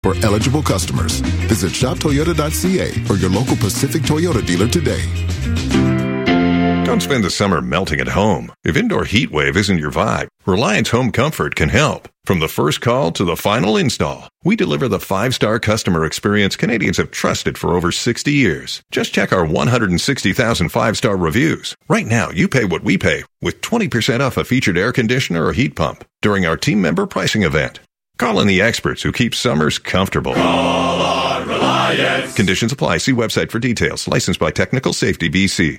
For eligible customers, visit shoptoyota.ca or your local Pacific Toyota dealer today. Don't spend the summer melting at home. If indoor heat wave isn't your vibe, Reliance Home Comfort can help. From the first call to the final install, we deliver the 5-star customer experience Canadians have trusted for over 60 years. Just check our 160,000 5-star reviews. Right now, you pay what we pay with 20% off a featured air conditioner or heat pump during our team member pricing event. Call in the experts who keep summers comfortable. Call on Reliance. Conditions apply. See website for details. Licensed by Technical Safety BC.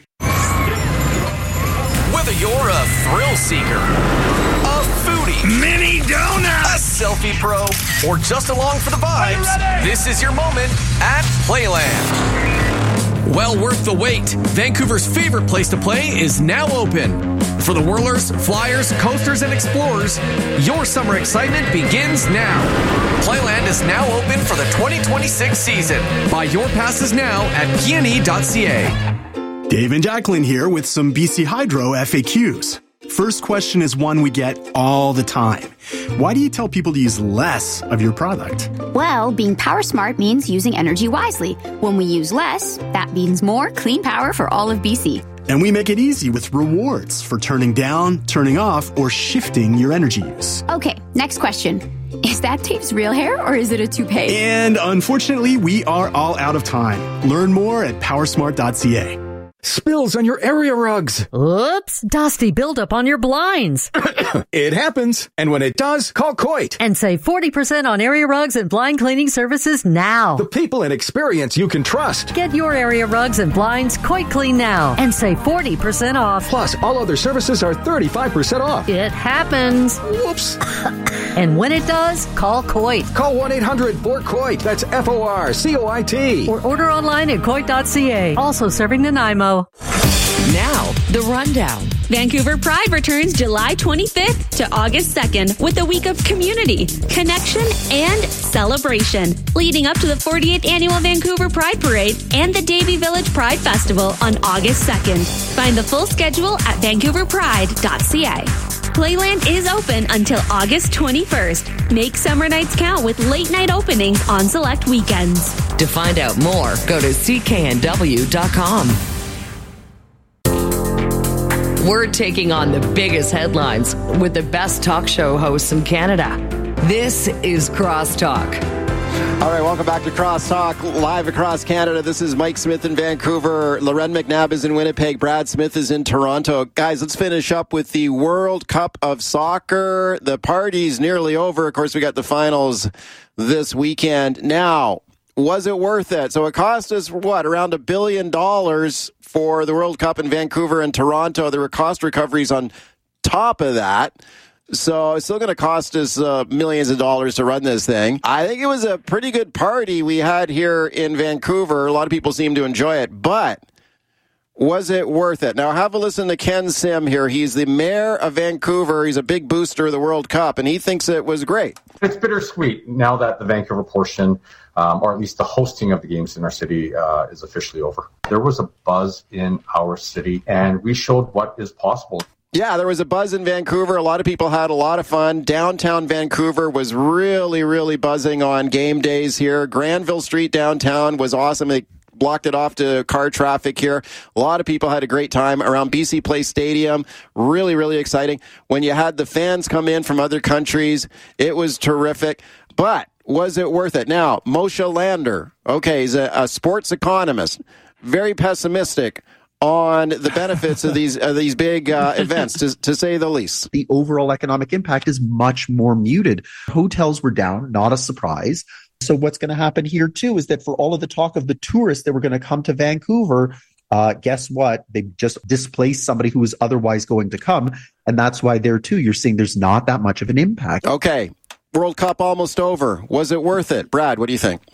Whether you're a thrill seeker, a foodie, mini donut, a selfie pro, or just along for the vibes, this is your moment at Playland. Well worth the wait. Vancouver's favorite place to play is now open. For the whirlers, flyers, coasters, and explorers, your summer excitement begins now. Playland is now open for the 2026 season. Buy your passes now at pne.ca. Dave and Jacqueline here with some BC Hydro FAQs. First question is one we get all the time. Why do you tell people to use less of your product? Well, being power smart means using energy wisely. When we use less, that means more clean power for all of BC. And we make it easy with rewards for turning down, turning off, or shifting your energy use. Okay, next question. Is that Dave's real hair or is it a toupee? And unfortunately, we are all out of time. Learn more at powersmart.ca. Spills on your area rugs. Oops, dusty buildup on your blinds. It happens. And when it does, call Coit. And save 40% on area rugs and blind cleaning services now. The people and experience you can trust. Get your area rugs and blinds Coit Clean now and save 40% off. Plus, all other services are 35% off. It happens. Whoops. And when it does, call Coit. Call 1-800-4COIT. That's FORCOIT. Or order online at coit.ca. Also serving Nanaimo. Now, the rundown. Vancouver Pride returns July 25th to August 2nd with a week of community, connection, and celebration, leading up to the 48th Annual Vancouver Pride Parade and the Davie Village Pride Festival on August 2nd. Find the full schedule at vancouverpride.ca. Playland is open until August 21st. Make summer nights count with late-night openings on select weekends. To find out more, go to cknw.com. We're taking on the biggest headlines with the best talk show hosts in Canada. This is Crosstalk. All right, welcome back to Crosstalk, live across Canada. This is Mike Smith in Vancouver. Loren McNabb is in Winnipeg. Brad Smith is in Toronto. Guys, let's finish up with the World Cup of Soccer. The party's nearly over. Of course, we got the finals this weekend. Now, was it worth it? So it cost us, around $1 billion for the World Cup in Vancouver and Toronto. There were cost recoveries on top of that. So it's still going to cost us millions of dollars to run this thing. I think it was a pretty good party we had here in Vancouver. A lot of people seem to enjoy it, but was it worth it? Now, have a listen to Ken Sim here. He's the mayor of Vancouver. He's a big booster of the World Cup, and he thinks it was great. It's bittersweet now that the Vancouver portion, or at least the hosting of the games in our city, is officially over. There was a buzz in our city, and we showed what is possible. Yeah, there was a buzz in Vancouver. A lot of people had a lot of fun. Downtown Vancouver was really, really buzzing on game days here. Granville Street downtown was awesome. They blocked it off to car traffic here. A lot of people had a great time around BC Place Stadium. Really, really exciting. When you had the fans come in from other countries, it was terrific. But was it worth it? Now, Moshe Lander, okay, he's a sports economist, very pessimistic on the benefits of these big events, to say the least. The overall economic impact is much more muted. Hotels were down, not a surprise. So what's going to happen here, too, is that for all of the talk of the tourists that were going to come to Vancouver, guess what? They just displaced somebody who was otherwise going to come. And that's why there, too, you're seeing there's not that much of an impact. Okay. World Cup almost over. Was it worth it? Brad, what do you think?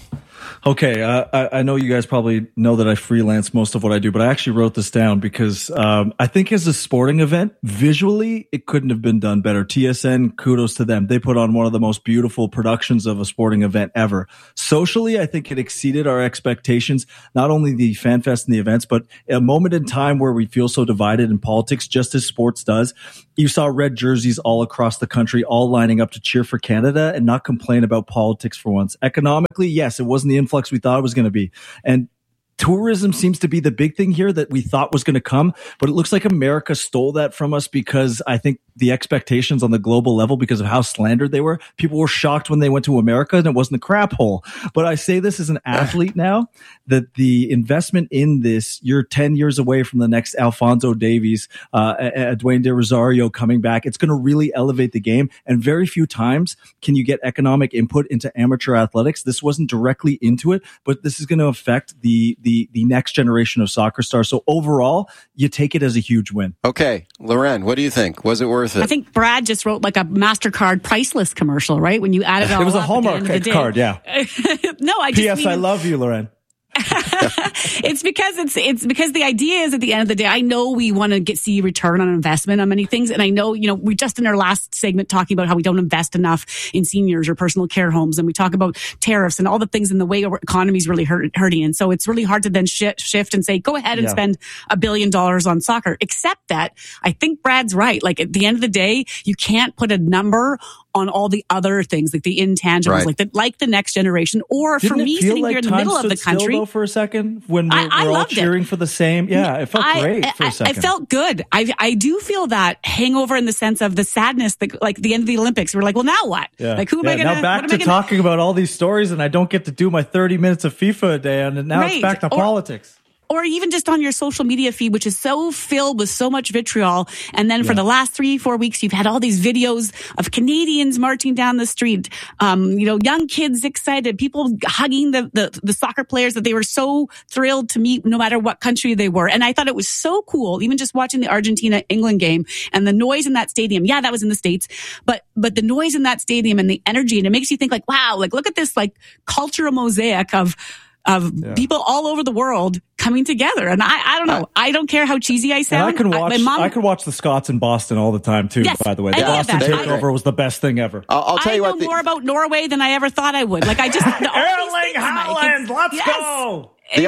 Okay, I know you guys probably know that I freelance most of what I do, but I actually wrote this down because I think as a sporting event, visually, it couldn't have been done better. TSN, kudos to them. They put on one of the most beautiful productions of a sporting event ever. Socially, I think it exceeded our expectations, not only the fan fest and the events, but a moment in time where we feel so divided in politics, just as sports does. You saw red jerseys all across the country, all lining up to cheer for Canada and not complain about politics for once. Economically, yes, it wasn't the influx we thought it was going to be. And tourism seems to be the big thing here that we thought was going to come, but it looks like America stole that from us because I think the expectations on the global level, because of how slandered they were, people were shocked when they went to America and it wasn't a crap hole. But I say this as an athlete now, that the investment in this, you're 10 years away from the next Alphonso Davies, Dwayne De Rosario coming back. It's going to really elevate the game. And very few times can you get economic input into amateur athletics. This wasn't directly into it, but this is going to affect the next generation of soccer stars. So overall, you take it as a huge win. Okay. Loren, what do you think? Was it worth it? I think Brad just wrote like a MasterCard priceless commercial, right? When you add it all up. It was a Hallmark card, yeah. No, I just P.S. I love you, Loren. It's because the idea is at the end of the day, I know we want to see return on investment on many things. And I know, we just in our last segment talking about how we don't invest enough in seniors or personal care homes. And we talk about tariffs and all the things in the way our economy is really hurting. And so it's really hard to then shift and say, go ahead and spend $1 billion on soccer. Except that I think Brad's right. Like at the end of the day, you can't put a number on all the other things, like the intangibles, like the next generation. Or for me, sitting here in the middle of the country, still, for a second when we're all cheering for the same. Yeah, it felt great for a second. It felt good. I do feel that hangover in the sense of the sadness that, like the end of the Olympics, we're like, well, now what? Yeah. Like, who am I going to? Now back to talking about all these stories, and I don't get to do my 30 minutes of FIFA a day, and now it's back to politics. Or even just on your social media feed, which is so filled with so much vitriol. And then for the last 3-4 weeks, you've had all these videos of Canadians marching down the street, young kids excited, people hugging the soccer players that they were so thrilled to meet no matter what country they were. And I thought it was so cool, even just watching the Argentina-England game and the noise in that stadium. Yeah, that was in the States, but the noise in that stadium and the energy, and it makes you think like, wow, like look at this like cultural mosaic of people all over the world coming together. And I don't know. I don't care how cheesy I sound. And I can watch the Scots in Boston all the time too, by the way. The Boston takeover was the best thing ever. I'll tell you what. I know more about Norway than I ever thought I would. Like I just Erling Haaland, let's go. The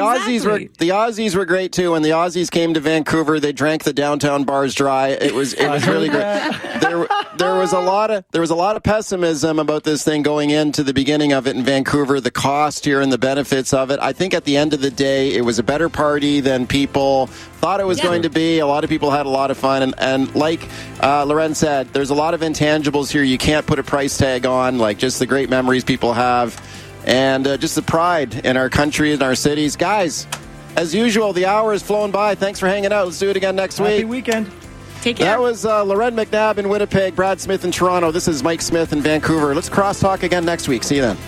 Aussies were great too. When the Aussies came to Vancouver, they drank the downtown bars dry. It was really great. There was a lot of pessimism about this thing going into the beginning of it in Vancouver, the cost here and the benefits of it. I think at the end of the day, it was a better party than people thought it was going to be. A lot of people had a lot of fun, and like Loren said, there's a lot of intangibles here you can't put a price tag on, like just the great memories people have. And just the pride in our country and our cities. Guys, as usual, the hour has flown by. Thanks for hanging out. Let's do it again next week. Happy weekend. Take care. That was Loren McNabb in Winnipeg, Brad Smith in Toronto. This is Mike Smith in Vancouver. Let's crosstalk again next week. See you then.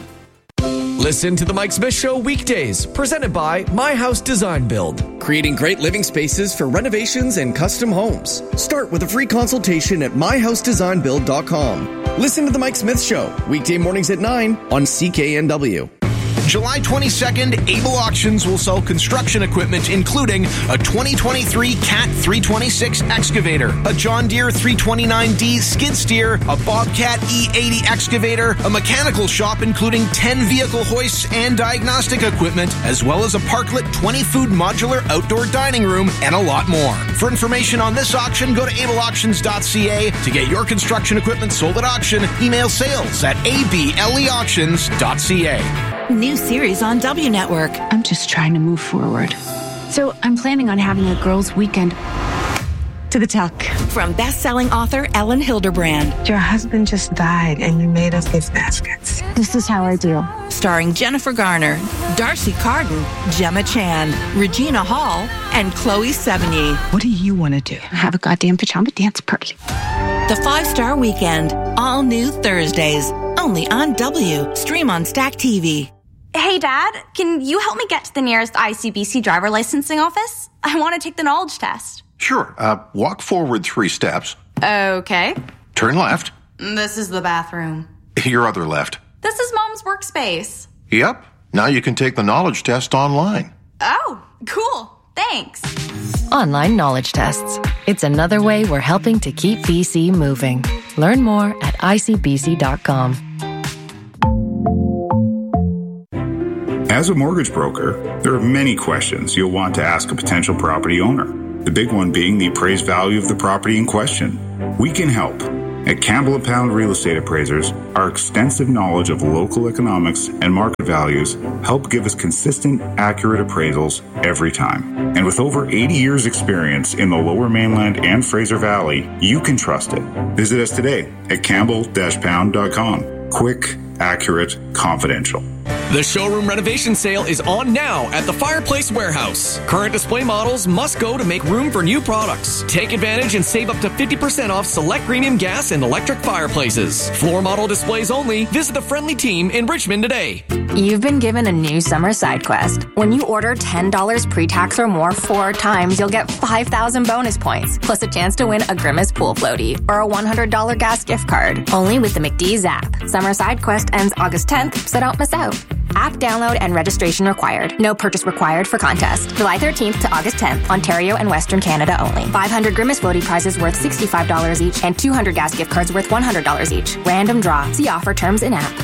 Listen to The Mike Smith Show weekdays, presented by My House Design Build. Creating great living spaces for renovations and custom homes. Start with a free consultation at myhousedesignbuild.com. Listen to The Mike Smith Show, weekday mornings at 9 on CKNW. July 22nd, Able Auctions will sell construction equipment, including a 2023 Cat 326 excavator, a John Deere 329D skid steer, a Bobcat E80 excavator, a mechanical shop including 10 vehicle hoists and diagnostic equipment, as well as a Parklet 20-food modular outdoor dining room, and a lot more. For information on this auction, go to ableauctions.ca. To get your construction equipment sold at auction, email sales at ableauctions.ca. New series on W Network. I'm just trying to move forward. So I'm planning on having a girls' weekend. To the tuck. From best-selling author Ellen Hilderbrand. Your husband just died and you made us gift baskets. This is how I do. Starring Jennifer Garner, Darcy Carden, Gemma Chan, Regina Hall, and Chloe Sevigny. What do you want to do? Have a goddamn pajama dance party. The 5-Star Weekend. All new Thursdays. Only on W. Stream on Stack TV. Hey, Dad, can you help me get to the nearest ICBC driver licensing office? I want to take the knowledge test. Sure. Walk forward 3 steps. Okay. Turn left. This is the bathroom. Your other left. This is Mom's workspace. Yep. Now you can take the knowledge test online. Oh, cool. Thanks. Online knowledge tests. It's another way we're helping to keep BC moving. Learn more at icbc.com. As a mortgage broker, there are many questions you'll want to ask a potential property owner. The big one being the appraised value of the property in question. We can help. At Campbell & Pound Real Estate Appraisers, our extensive knowledge of local economics and market values help give us consistent, accurate appraisals every time. And with over 80 years experience in the Lower Mainland and Fraser Valley, you can trust it. Visit us today at campbell-pound.com. Quick, accurate, confidential. The showroom renovation sale is on now at the Fireplace Warehouse. Current display models must go to make room for new products. Take advantage and save up to 50% off select premium gas and electric fireplaces. Floor model displays only. Visit the friendly team in Richmond today. You've been given a new summer side quest. When you order $10 pre-tax or more 4 times, you'll get 5,000 bonus points, plus a chance to win a Grimace pool floaty or a $100 gas gift card. Only with the McDee's app. Summer side quest ends August 10th, so don't miss out. App download and registration required. No purchase required for contest. July 13th to August 10th, Ontario and Western Canada only. 500 Grimace floaty prizes worth $65 each and 200 gas gift cards worth $100 each. Random draw. See offer terms in app.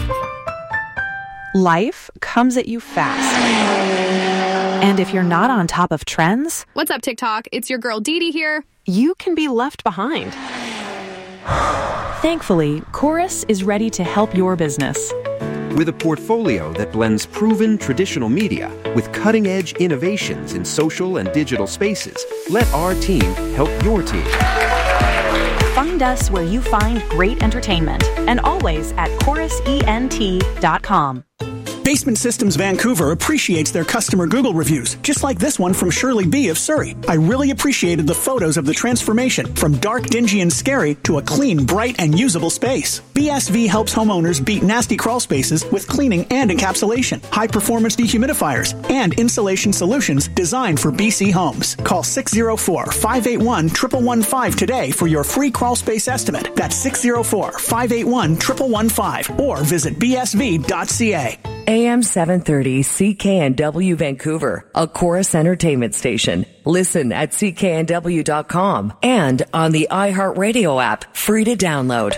Life comes at you fast. And if you're not on top of trends... What's up, TikTok? It's your girl Dee Dee here. You can be left behind. Thankfully, Chorus is ready to help your business. With a portfolio that blends proven traditional media with cutting-edge innovations in social and digital spaces, let our team help your team. Find us where you find great entertainment, and always at chorusent.com. Basement Systems Vancouver appreciates their customer Google reviews, just like this one from Shirley B. of Surrey. I really appreciated the photos of the transformation from dark, dingy, and scary to a clean, bright, and usable space. BSV helps homeowners beat nasty crawl spaces with cleaning and encapsulation, high-performance dehumidifiers, and insulation solutions designed for BC homes. Call 604-581-1115 today for your free crawl space estimate. That's 604-581-1115 or visit bsv.ca. AM 730 CKNW Vancouver, a Chorus Entertainment station. Listen at cknw.com and on the iHeartRadio app, free to download.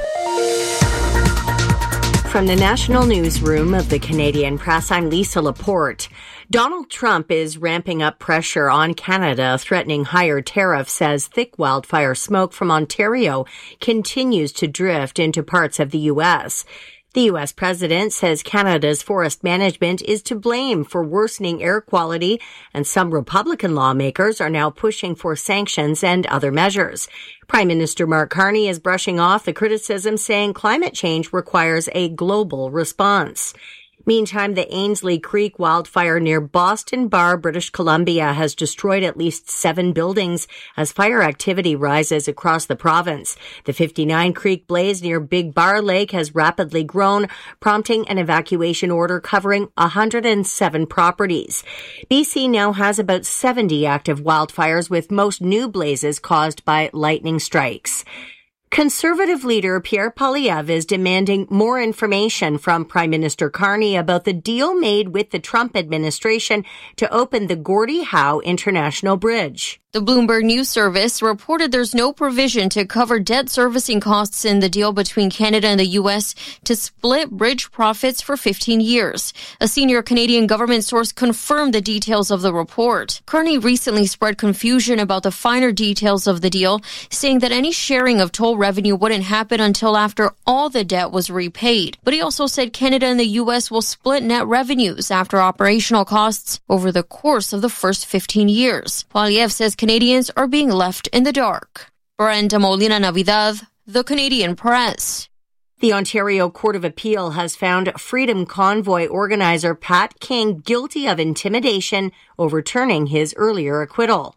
From the National Newsroom of the Canadian Press, I'm Lisa Laporte. Donald Trump is ramping up pressure on Canada, threatening higher tariffs as thick wildfire smoke from Ontario continues to drift into parts of the U.S. The U.S. president says Canada's forest management is to blame for worsening air quality, and some Republican lawmakers are now pushing for sanctions and other measures. Prime Minister Mark Carney is brushing off the criticism, saying climate change requires a global response. Meantime, the Ainslie Creek wildfire near Boston Bar, British Columbia, has destroyed at least 7 buildings as fire activity rises across the province. The 59 Creek blaze near Big Bar Lake has rapidly grown, prompting an evacuation order covering 107 properties. BC now has about 70 active wildfires, with most new blazes caused by lightning strikes. Conservative leader Pierre Poilievre is demanding more information from Prime Minister Carney about the deal made with the Trump administration to open the Gordie Howe International Bridge. The Bloomberg News Service reported there's no provision to cover debt servicing costs in the deal between Canada and the U.S. to split bridge profits for 15 years. A senior Canadian government source confirmed the details of the report. Carney recently spread confusion about the finer details of the deal, saying that any sharing of toll revenue wouldn't happen until after all the debt was repaid. But he also said Canada and the U.S. will split net revenues after operational costs over the course of the first 15 years. Poilievre says Canadians are being left in the dark. Brenda Molina Navidad, The Canadian Press. The Ontario Court of Appeal has found Freedom Convoy organizer Pat King guilty of intimidation, overturning his earlier acquittal.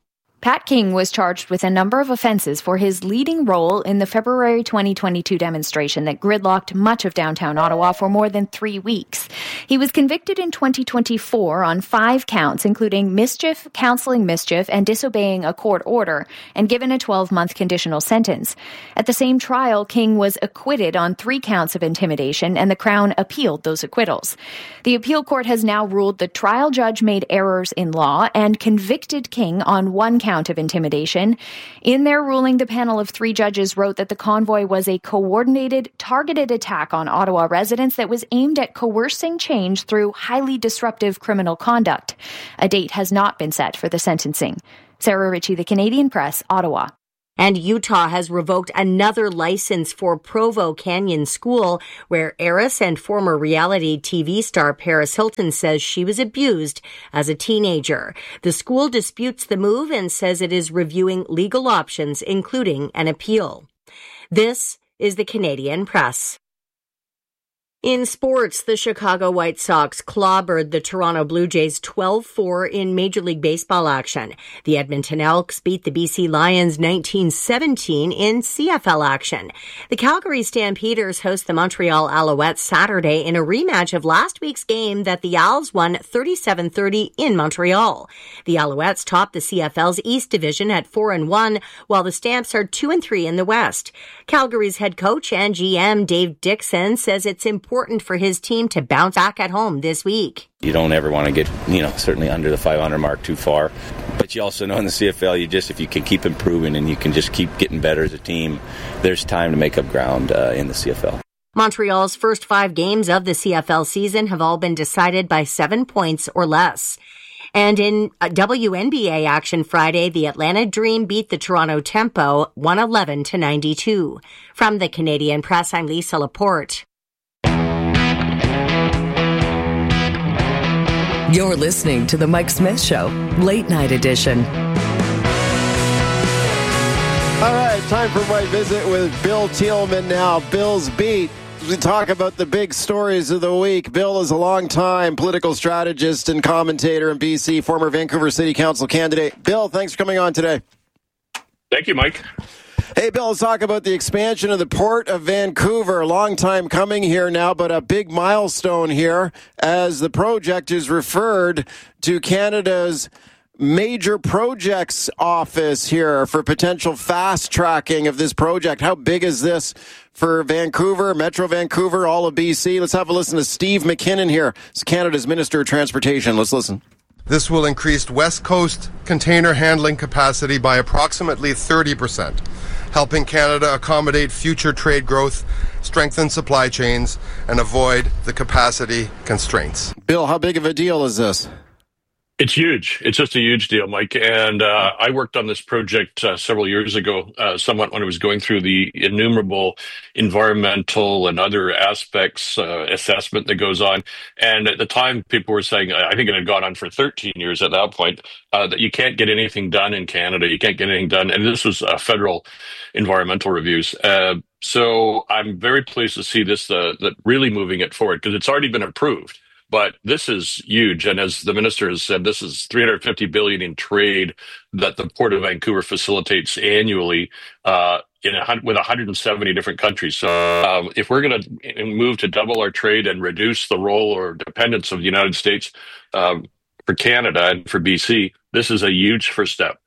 Pat King was charged with a number of offenses for his leading role in the February 2022 demonstration that gridlocked much of downtown Ottawa for more than 3 weeks. He was convicted in 2024 on 5 counts, including mischief, counseling mischief, and disobeying a court order, and given a 12-month conditional sentence. At the same trial, King was acquitted on 3 counts of intimidation, and the Crown appealed those acquittals. The appeal court has now ruled the trial judge made errors in law and convicted King on 1 count of intimidation. In their ruling, the panel of 3 judges wrote that the convoy was a coordinated, targeted attack on Ottawa residents that was aimed at coercing change through highly disruptive criminal conduct. A date has not been set for the sentencing. Sarah Ritchie, The Canadian Press, Ottawa. And Utah has revoked another license for Provo Canyon School, where heiress and former reality TV star Paris Hilton says she was abused as a teenager. The school disputes the move and says it is reviewing legal options, including an appeal. This is the Canadian Press. In sports, the Chicago White Sox clobbered the Toronto Blue Jays 12-4 in Major League Baseball action. The Edmonton Elks beat the BC Lions 19-17 in CFL action. The Calgary Stampeders host the Montreal Alouettes Saturday in a rematch of last week's game that the Owls won 37-30 in Montreal. The Alouettes topped the CFL's East Division at 4-1, while the Stamps are 2-3 in the West. Calgary's head coach and GM Dave Dixon says it's important for his team to bounce back at home this week. You don't ever want to get, certainly under the 500 mark too far. But you also know in the CFL, if you can keep improving and you can just keep getting better as a team, there's time to make up ground in the CFL. Montreal's first 5 games of the CFL season have all been decided by 7 points or less. And in WNBA action Friday, the Atlanta Dream beat the Toronto Tempo 111-92. From the Canadian Press, I'm Lisa Laporte. You're listening to The Mike Smith Show, Late Night Edition. All right, time for my visit with Bill Thielman now. Bill's Beat. We talk about the big stories of the week. Bill is a long-time political strategist and commentator in BC, former Vancouver City Council candidate. Bill, thanks for coming on today. Thank you, Mike. Hey, Bill, let's talk about the expansion of the Port of Vancouver. A long time coming here now, but a big milestone here as the project is referred to Canada's Major Projects Office here for potential fast tracking of this project. How big is this for Vancouver, Metro Vancouver, all of BC? Let's have a listen to Steve McKinnon here. It's Canada's Minister of Transportation. Let's listen. This will increase West Coast container handling capacity by approximately 30%, helping Canada accommodate future trade growth, strengthen supply chains, and avoid the capacity constraints. Bill, how big of a deal is this? It's huge. It's just a huge deal, Mike. And I worked on this project several years ago, somewhat when I was going through the innumerable environmental and other aspects assessment that goes on. And at the time, people were saying, I think it had gone on for 13 years at that point, that you can't get anything done in Canada. You can't get anything done. And this was federal environmental reviews. So I'm very pleased to see this, that really moving it forward, because it's already been approved. But this is huge. And as the minister has said, this is $350 billion in trade that the Port of Vancouver facilitates annually with 170 different countries. So if we're going to move to double our trade and reduce the role or dependence of the United States for Canada and for BC, this is a huge first step.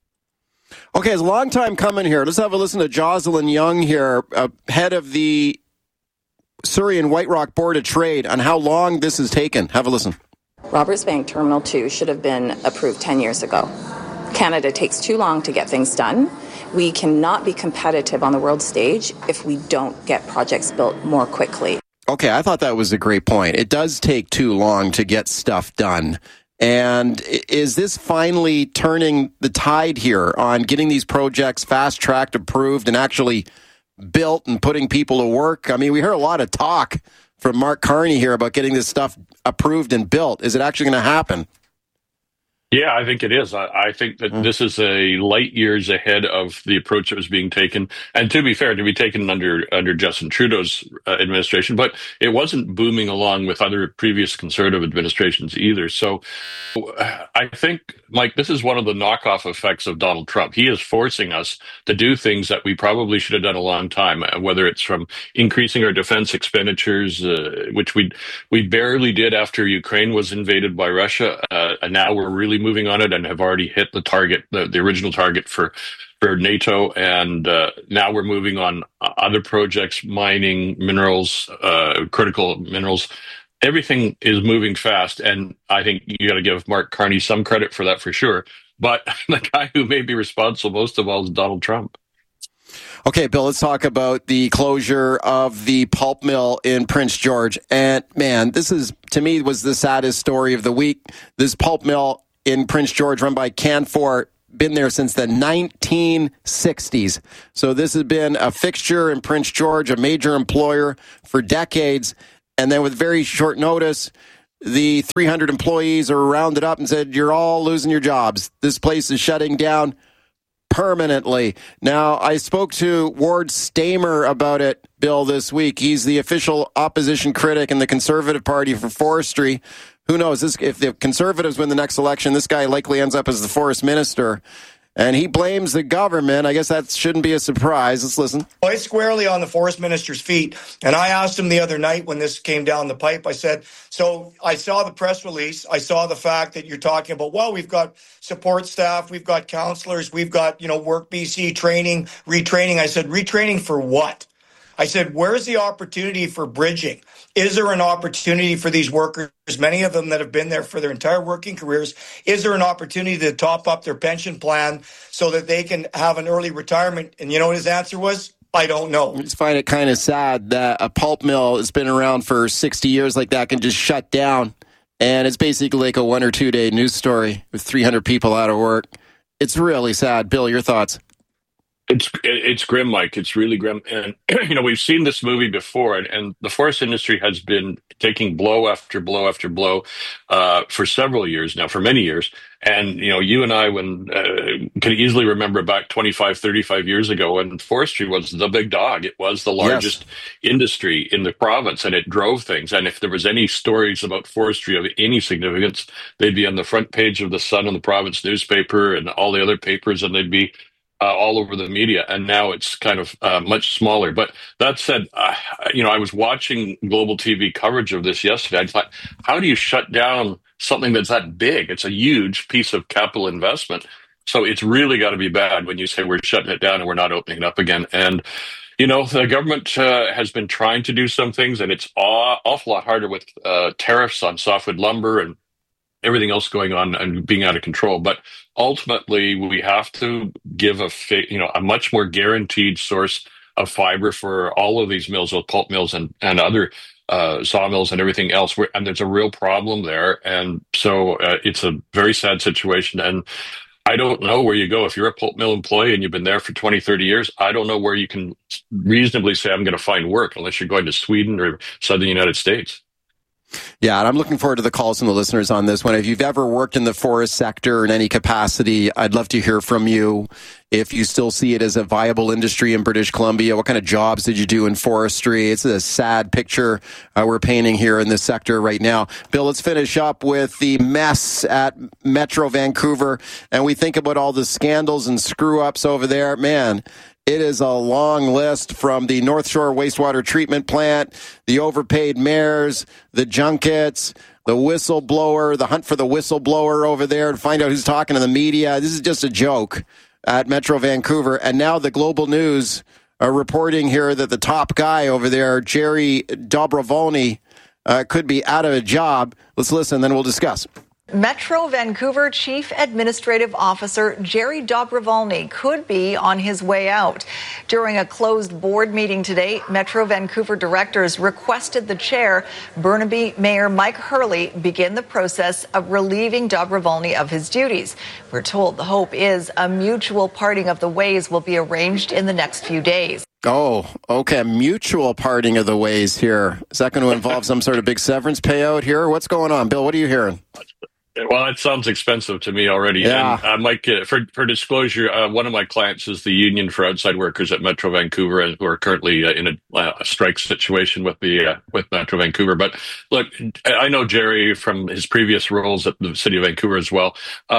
Okay, it's a long time coming here. Let's have a listen to Jocelyn Young here, head of the Surrey and White Rock Board of Trade, on how long this has taken. Have a listen. Roberts Bank Terminal 2 should have been approved 10 years ago. Canada takes too long to get things done. We cannot be competitive on the world stage if we don't get projects built more quickly. Okay, I thought that was a great point. It does take too long to get stuff done. And is this finally turning the tide here on getting these projects fast-tracked, approved, and actually built and putting people to work? I mean, we heard a lot of talk from Mark Carney here about getting this stuff approved and built. Is it actually going to happen? Yeah, I think it is. I think that this is a light years ahead of the approach that was being taken. And to be fair, to be taken under Justin Trudeau's administration, but it wasn't booming along with other previous Conservative administrations either. So I think, Mike, this is one of the knockoff effects of Donald Trump. He is forcing us to do things that we probably should have done a long time, whether it's from increasing our defense expenditures, which we barely did after Ukraine was invaded by Russia. And now we're really moving on it and have already hit the target, the original target for NATO. And now we're moving on other projects, mining, minerals, critical minerals. Everything is moving fast. And I think you got to give Mark Carney some credit for that for sure. But the guy who may be responsible most of all is Donald Trump. Okay, Bill, let's talk about the closure of the pulp mill in Prince George. And man, this is, to me, was the saddest story of the week. This pulp mill in Prince George run by Canfor, been there since the 1960s. So this has been a fixture in Prince George, a major employer for decades. And then with very short notice, the 300 employees are rounded up and said, you're all losing your jobs. This place is shutting down permanently. Now, I spoke to Ward Stamer about it, Bill, this week. He's the official opposition critic in the Conservative Party for forestry. Who knows? If the Conservatives win the next election, this guy likely ends up as the forest minister. And he blames the government. I guess that shouldn't be a surprise. Let's listen. Quite squarely on the forest minister's feet. And I asked him the other night when this came down the pipe, I said, so I saw the press release. I saw the fact that you're talking about, well, we've got support staff, we've got counselors, we've got, Work BC training, retraining. I said, retraining for what? I said, where's the opportunity for bridging? Is there an opportunity for these workers, many of them that have been there for their entire working careers, is there an opportunity to top up their pension plan so that they can have an early retirement? And you know what his answer was? I don't know. I just find it kind of sad that a pulp mill that's been around for 60 years like that can just shut down. And it's basically like a 1 or 2 day news story with 300 people out of work. It's really sad. Bill, your thoughts? It's grim, Mike. It's really grim. And, we've seen this movie before, and the forest industry has been taking blow after blow after blow for several years now, for many years. And, you and I can easily remember back 25, 35 years ago when forestry was the big dog. It was the largest industry in the province, and it drove things. And if there was any stories about forestry of any significance, they'd be on the front page of the Sun and the Province newspaper and all the other papers, and they'd be all over the media, and now it's kind of much smaller. But that said, I was watching Global TV coverage of this yesterday. I thought, how do you shut down something that's that big? It's a huge piece of capital investment. So it's really got to be bad when you say we're shutting it down and we're not opening it up again. And, the government has been trying to do some things, and it's awful lot harder with tariffs on softwood lumber and everything else going on and being out of control. But ultimately, we have to give a much more guaranteed source of fiber for all of these mills, both pulp mills and other sawmills and everything else. And there's a real problem there. And so it's a very sad situation. And I don't know where you go. If you're a pulp mill employee and you've been there for 20, 30 years, I don't know where you can reasonably say, I'm going to find work, unless you're going to Sweden or southern United States. Yeah, and I'm looking forward to the calls from the listeners on this one. If you've ever worked in the forest sector in any capacity, I'd love to hear from you. If you still see it as a viable industry in British Columbia, what kind of jobs did you do in forestry? It's a sad picture we're painting here in this sector right now. Bill, let's finish up with the mess at Metro Vancouver. And we think about all the scandals and screw-ups over there. Man, it is a long list, from the North Shore wastewater treatment plant, the overpaid mayors, the junkets, the whistleblower, the hunt for the whistleblower over there to find out who's talking to the media. This is just a joke at Metro Vancouver. And now the Global News are reporting here that the top guy over there, Jerry Dobrovolny, could be out of a job. Let's listen, then we'll discuss. Metro Vancouver Chief Administrative Officer Jerry Dobrovolny could be on his way out. During a closed board meeting today, Metro Vancouver directors requested the chair, Burnaby Mayor Mike Hurley, begin the process of relieving Dobrovolny of his duties. We're told the hope is a mutual parting of the ways will be arranged in the next few days. Oh, okay. Mutual parting of the ways here. Is that going to involve some sort of big severance payout here? What's going on, Bill? What are you hearing? Well, it sounds expensive to me already. Yeah. And Mike, for disclosure, one of my clients is the Union for Outside Workers at Metro Vancouver, and who are currently in a strike situation with Metro Vancouver. But look, I know Jerry from his previous roles at the City of Vancouver as well.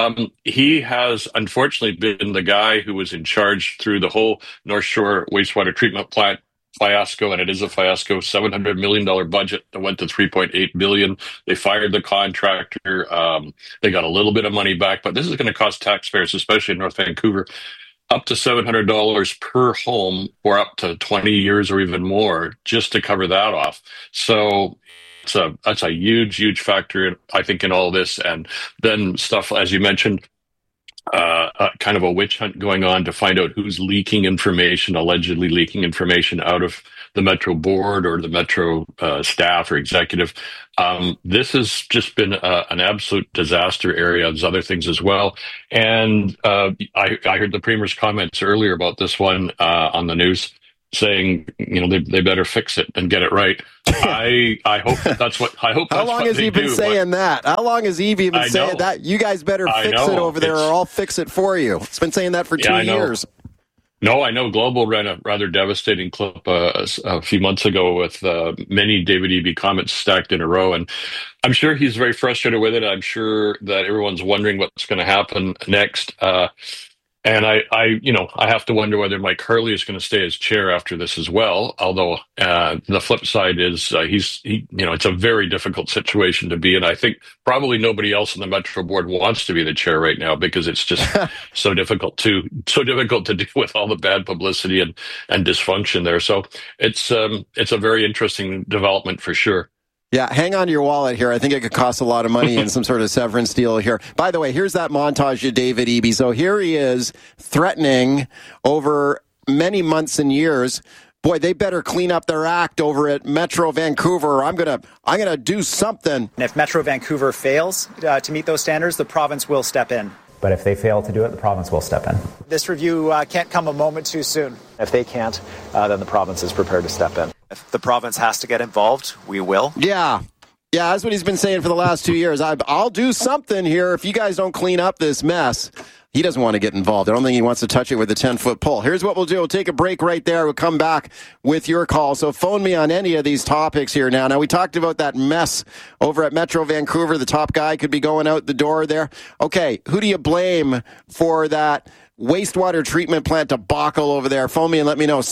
He has unfortunately been the guy who was in charge through the whole North Shore wastewater treatment plant fiasco, and it is a fiasco. $700 million budget that went to $3.8 billion. They fired the contractor. They got a little bit of money back, but this is going to cost taxpayers, especially in North Vancouver, up to $700 per home for up to 20 years or even more just to cover that off. So that's a huge factor, I think, in all this. And then stuff, as you mentioned, kind of a witch hunt going on to find out who's allegedly leaking information out of the Metro board or the Metro staff or executive. This has just been an absolute disaster area. There's other things as well. And I heard the Premier's comments earlier about this one on the news, saying, they better fix it and get it right. I hope that's what I hope. How long has he been saying that? How long has he been saying that? You guys better fix it over there, or I'll fix it for you. It's been saying that for 2 years. No, I know Global ran a rather devastating clip a few months ago with many David Eby comments stacked in a row, and I'm sure he's very frustrated with it. I'm sure that everyone's wondering what's going to happen next. And I have to wonder whether Mike Hurley is going to stay as chair after this as well. Although the flip side is it's a very difficult situation to be in. I think probably nobody else in the Metro board wants to be the chair right now, because it's just so difficult to deal with all the bad publicity and dysfunction there. So it's a very interesting development for sure. Yeah, hang on to your wallet here. I think it could cost a lot of money in some sort of severance deal here. By the way, here's that montage of David Eby. So here he is threatening over many months and years, boy, they better clean up their act over at Metro Vancouver, or I'm gonna do something. And if Metro Vancouver fails to meet those standards, the province will step in. But if they fail to do it, the province will step in. This review can't come a moment too soon. If they can't, then the province is prepared to step in. If the province has to get involved, we will. Yeah, that's what he's been saying for the last 2 years. I'll do something here if you guys don't clean up this mess. He doesn't want to get involved. I don't think he wants to touch it with a 10-foot pole. Here's what we'll do. We'll take a break right there. We'll come back with your call. So phone me on any of these topics here now. Now, we talked about that mess over at Metro Vancouver. The top guy could be going out the door there. Okay, who do you blame for that wastewater treatment plant debacle over there? Phone me and let me know.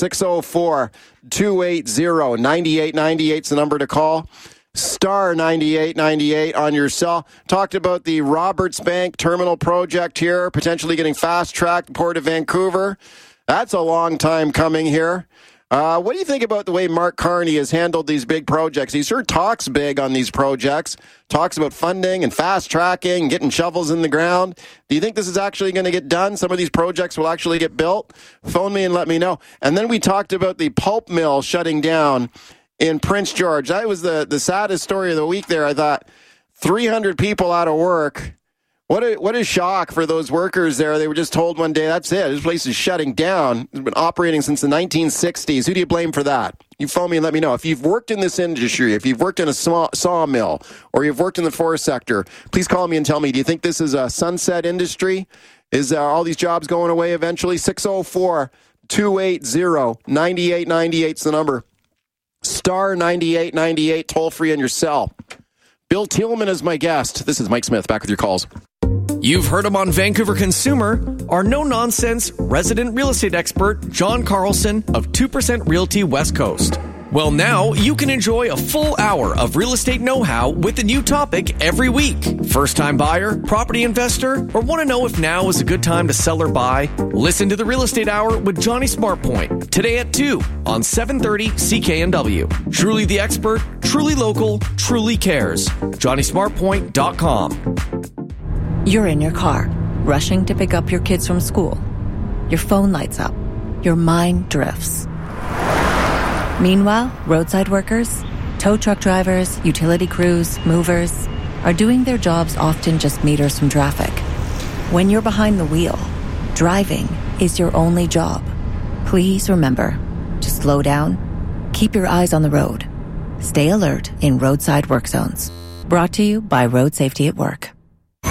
604-280-9898 is the number to call. Star 9898 on your cell. Talked about the Roberts Bank terminal project here, potentially getting fast-tracked Port of Vancouver. That's a long time coming here. What do you think about the way Mark Carney has handled these big projects? He sure talks big on these projects, talks about funding and fast-tracking, getting shovels in the ground. Do you think this is actually going to get done? Some of these projects will actually get built? Phone me and let me know. And then we talked about the pulp mill shutting down in Prince George. That was the saddest story of the week there. I thought 300 people out of work. What a shock for those workers there. They were just told one day, that's it. This place is shutting down. It's been operating since the 1960s. Who do you blame for that? You phone me and let me know. If you've worked in this industry, if you've worked in a sawmill, or you've worked in the forest sector, please call me and tell me, do you think this is a sunset industry? Is all these jobs going away eventually? 604-280-9898 is the number. Star 9898, toll free on your cell. Bill Thielman is my guest. This is Mike Smith, back with your calls. You've heard him on Vancouver Consumer, our no-nonsense resident real estate expert, John Carlson of 2% Realty West Coast. Well, now you can enjoy a full hour of real estate know-how with a new topic every week. First-time buyer, property investor, or want to know if now is a good time to sell or buy? Listen to the Real Estate Hour with Johnny Smartpoint today at 2 on 730 CKNW. Truly the expert, truly local, truly cares. JohnnySmartpoint.com. You're in your car, rushing to pick up your kids from school. Your phone lights up. Your mind drifts. Meanwhile, roadside workers, tow truck drivers, utility crews, movers are doing their jobs often just meters from traffic. When you're behind the wheel, driving is your only job. Please remember to slow down, keep your eyes on the road, stay alert in roadside work zones. Brought to you by Road Safety at Work.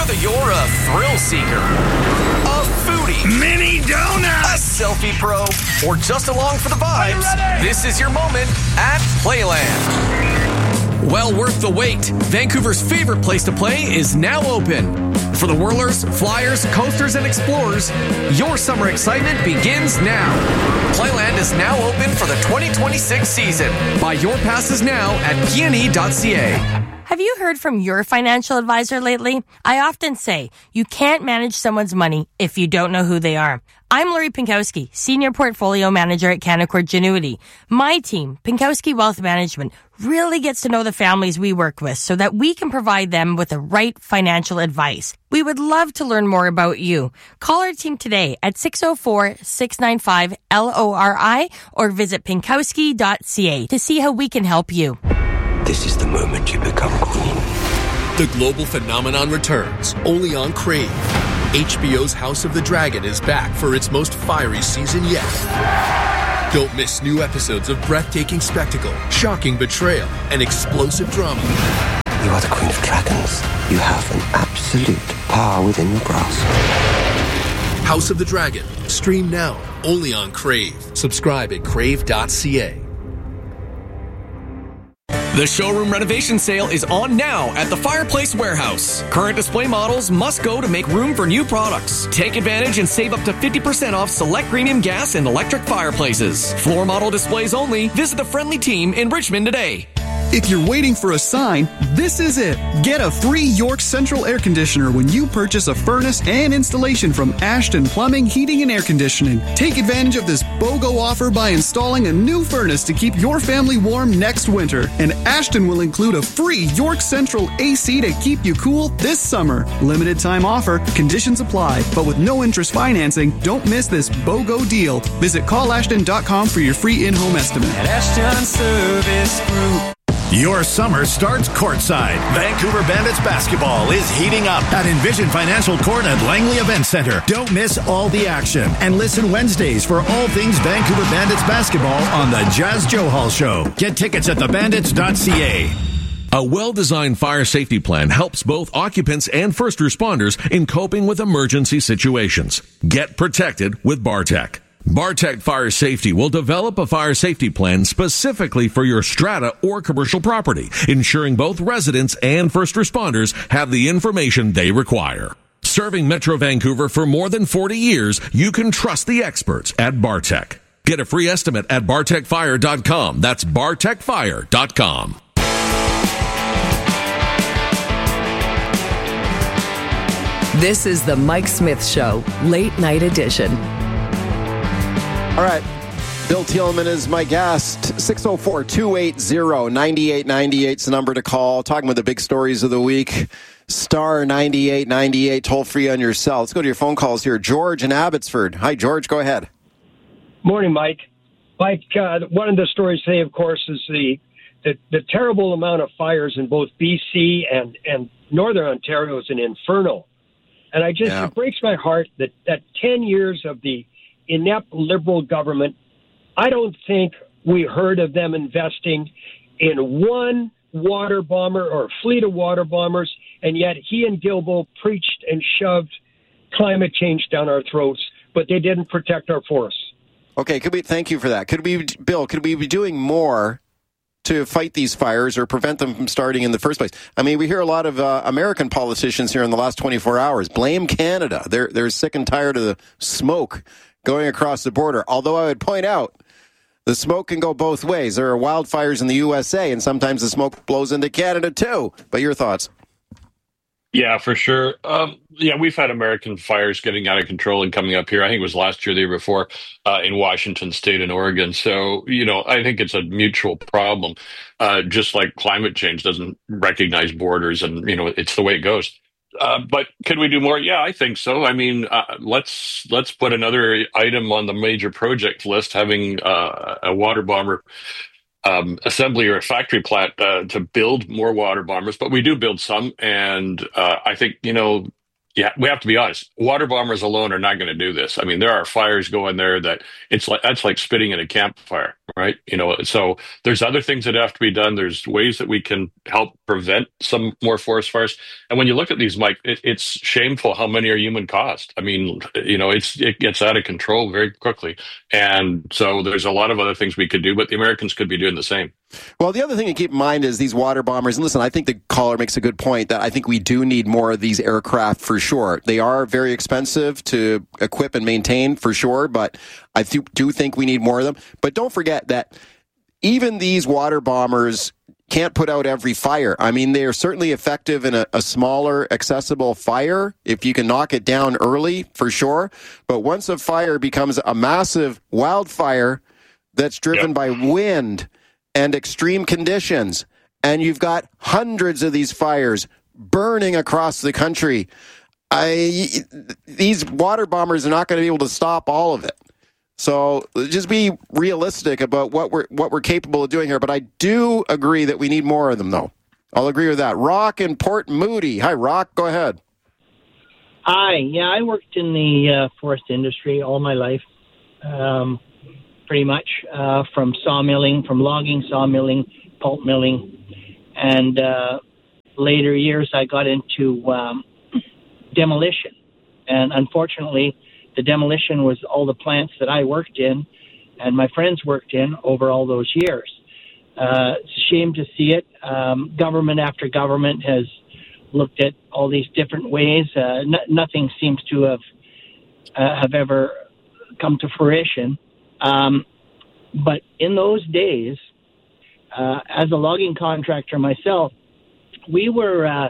Whether you're a thrill seeker, a foodie, mini donut, a selfie pro, or just along for the vibes, this is your moment at Playland. Well worth the wait. Vancouver's favorite place to play is now open. For the whirlers, flyers, coasters, and explorers, your summer excitement begins now. Playland is now open for the 2026 season. Buy your passes now at pne.ca. Have you heard from your financial advisor lately? I often say, you can't manage someone's money if you don't know who they are. I'm Lori Pinkowski, Senior Portfolio Manager at Canaccord Genuity. My team, Pinkowski Wealth Management, really gets to know the families we work with so that we can provide them with the right financial advice. We would love to learn more about you. Call our team today at 604-695-LORI or visit pinkowski.ca to see how we can help you. This is the moment you become queen. The global phenomenon returns, only on Crave. HBO's House of the Dragon is back for its most fiery season yet. Don't miss new episodes of breathtaking spectacle, shocking betrayal, and explosive drama. You are the Queen of Dragons. You have an absolute power within your grasp. House of the Dragon. Stream now, only on Crave. Subscribe at crave.ca. The showroom renovation sale is on now at the Fireplace Warehouse. Current display models must go to make room for new products. Take advantage and save up to 50% off select premium gas and electric fireplaces. Floor model displays only. Visit the friendly team in Richmond today. If you're waiting for a sign, this is it. Get a free York Central air conditioner when you purchase a furnace and installation from Ashton Plumbing, Heating and Air Conditioning. Take advantage of this BOGO offer by installing a new furnace to keep your family warm next winter. And Ashton will include a free York Central AC to keep you cool this summer. Limited time offer, conditions apply, but with no interest financing, don't miss this BOGO deal. Visit callashton.com for your free in-home estimate. At Ashton Service Group. Your summer starts courtside. Vancouver Bandits basketball is heating up at Envision Financial Court at Langley Event Center. Don't miss all the action and listen Wednesdays for all things Vancouver Bandits basketball on the Jazz Joe Hall Show. Get tickets at thebandits.ca. A well-designed fire safety plan helps both occupants and first responders in coping with emergency situations. Get protected with Bartec. Bartec Fire Safety will develop a fire safety plan specifically for your strata or commercial property, ensuring both residents and first responders have the information they require. Serving Metro Vancouver for more than 40 years, you can trust the experts at Bartec. Get a free estimate at bartecfire.com. That's bartecfire.com. This is the Mike Smith Show, late night edition. All right. Bill Thielman is my guest. 604-280-9898 is the number to call. Talking about the big stories of the week. Star 9898, toll free on your cell. Let's go to your phone calls here. George in Abbotsford. Hi, George. Go ahead. Morning, Mike. Mike, one of the stories today, of course, is the terrible amount of fires in both BC and Northern Ontario is an inferno. And it breaks my heart that 10 years of the inept Liberal government, I don't think we heard of them investing in one water bomber or fleet of water bombers, and yet he and Guilbeault preached and shoved climate change down our throats, but they didn't protect our forests. Okay, thank you for that. Could we be doing more to fight these fires or prevent them from starting in the first place? I mean, we hear a lot of American politicians here in the last 24 hours blame Canada. They're sick and tired of the smoke going across the border. Although I would point out, the smoke can go both ways. There are wildfires in the USA, and sometimes the smoke blows into Canada too. But your thoughts? Yeah, for sure. We've had American fires getting out of control and coming up here. I think it was last year, the year before, in Washington State and Oregon. So, I think it's a mutual problem. Just like climate change doesn't recognize borders, and it's the way it goes. But could we do more? Yeah, I think so. I mean, let's put another item on the major project list, having a water bomber assembly or a factory plant to build more water bombers. But we do build some, and I think Yeah, we have to be honest. Water bombers alone are not going to do this. I mean, there are fires going there that's like spitting in a campfire, right? So there's other things that have to be done. There's ways that we can help prevent some more forest fires. And when you look at these, Mike, it's shameful how many are human caused. I mean, it gets out of control very quickly. And so there's a lot of other things we could do, but the Americans could be doing the same. Well, the other thing to keep in mind is these water bombers. And listen, I think the caller makes a good point that I think we do need more of these aircraft for sure. They are very expensive to equip and maintain for sure, but I do think we need more of them. But don't forget that even these water bombers can't put out every fire. I mean, they are certainly effective in a smaller, accessible fire if you can knock it down early, for sure. But once a fire becomes a massive wildfire that's driven by wind and extreme conditions, and you've got hundreds of these fires burning across the country, these water bombers are not going to be able to stop all of it. So just be realistic about what we're capable of doing here. But I do agree that we need more of them, though. I'll agree with that. Rock in Port Moody. Hi, Rock. Go ahead. Hi. Yeah, I worked in the forest industry all my life, pretty much, from sawmilling, from logging, sawmilling, pulp milling. And later years, I got into demolition. And unfortunately, the demolition was all the plants that I worked in and my friends worked in over all those years. It's a shame to see it. Government after government has looked at all these different ways. Nothing seems to have ever come to fruition. But in those days, as a logging contractor myself, we were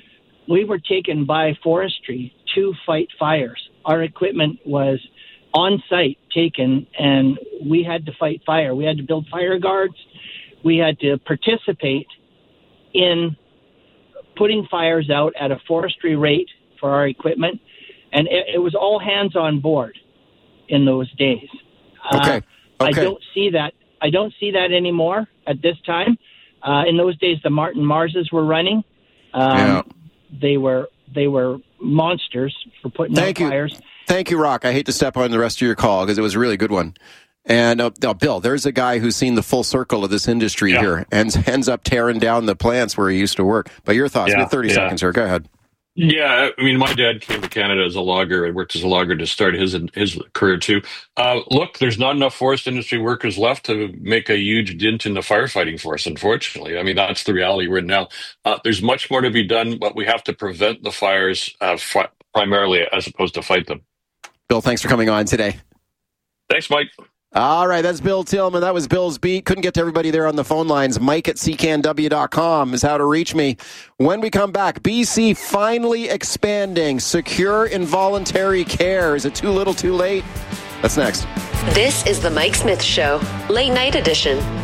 taken by forestry to fight fires. Our equipment was on site taken, and we had to fight fire. We had to build fire guards. We had to participate in putting fires out at a forestry rate for our equipment, and it was all hands on board in those days. Okay. I don't see that anymore at this time. In those days, the Martin Marses were running. They were monsters for putting out fires. Thank you, Rock. I hate to step on the rest of your call because it was a really good one. And Bill, there's a guy who's seen the full circle of this industry here and ends up tearing down the plants where he used to work. But your thoughts? We have 30 seconds here. Go ahead. Yeah, I mean, my dad came to Canada as a logger and worked as a logger to start his career too. Look, there's not enough forest industry workers left to make a huge dent in the firefighting force, unfortunately. I mean, that's the reality we're in now. There's much more to be done, but we have to prevent the fires primarily as opposed to fight them. Bill, thanks for coming on today. Thanks, Mike. All right, that's Bill Tillman. That was Bill's Beat. Couldn't get to everybody there on the phone lines. Mike at cknw.com is how to reach me. When we come back, BC finally expanding secure involuntary care. Is it too little too late? That's next. This is the Mike Smith Show, late night edition.